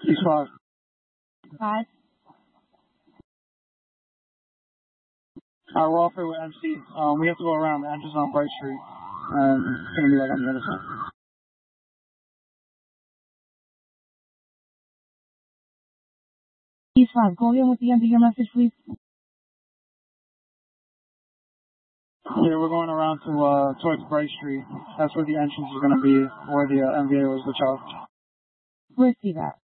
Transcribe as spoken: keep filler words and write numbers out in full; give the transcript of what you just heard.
East five. Five. Uh, we're off here with M C. Um, we have to go around. The entrance on Bright Street. Um, it's gonna be like on the other side. East five. Go ahead with the end of your message, please. Yeah, we're going around to uh towards Bright Street. That's where the entrance is gonna be, where the uh, M V A was the child. Receive that.